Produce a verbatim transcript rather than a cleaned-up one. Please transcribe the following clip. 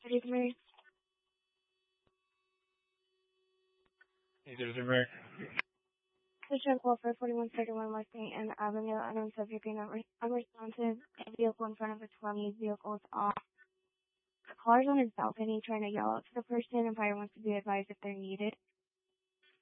thirty-three. eight thirty-three. District call for forty-one thirty-one West Saint Anne Avenue. Unknown subject being unre- unresponsive. Vehicle in front of a twenty. Vehicle is off. The car's on his balcony trying to yell out to the person, and fire wants to be advised if they're needed.